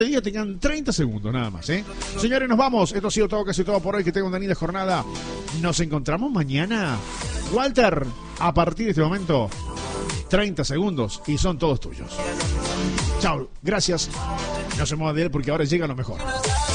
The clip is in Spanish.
día te quedan 30 segundos nada más, ¿eh? Señores, nos vamos. Esto ha sido todo, casi todo por hoy. Que tengan una linda jornada. Nos encontramos mañana. Walter, a partir de este momento, 30 segundos y son todos tuyos. Chao, gracias. No se muevan de él porque ahora llega lo mejor.